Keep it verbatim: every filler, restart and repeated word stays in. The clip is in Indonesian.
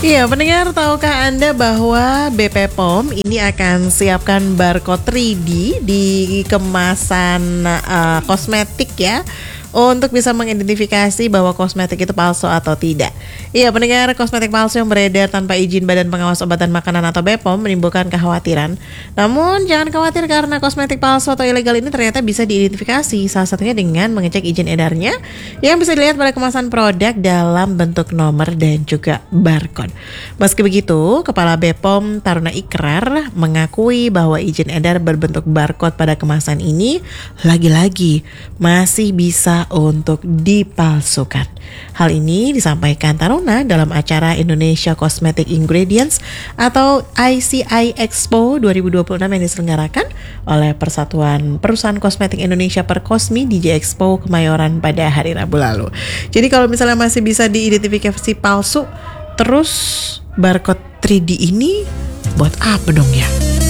Iya, pendengar, tahukah Anda bahwa B P P O M ini akan siapkan barcode tiga D di kemasan uh, kosmetik ya, untuk bisa mengidentifikasi bahwa kosmetik itu palsu atau tidak. Iya, pendengar, kosmetik palsu yang beredar tanpa izin Badan Pengawas Obat dan Makanan atau B P O M menimbulkan kekhawatiran. Namun jangan khawatir karena kosmetik palsu atau ilegal ini ternyata bisa diidentifikasi, salah satunya dengan mengecek izin edarnya yang bisa dilihat pada kemasan produk dalam bentuk nomor dan juga barcode. Meski begitu, Kepala B P O M Taruna Ikrar mengakui bahwa izin edar berbentuk barcode pada kemasan ini lagi-lagi masih bisa untuk dipalsukan. Hal ini disampaikan Taruna dalam acara Indonesia Cosmetic Ingredients atau I C I Expo dua ribu dua puluh enam yang diselenggarakan oleh Persatuan Perusahaan Kosmetik Indonesia Perkosmi di J Expo Kemayoran pada hari Rabu lalu. Jadi kalau misalnya masih bisa diidentifikasi palsu, terus barcode tiga D ini buat apa dong ya?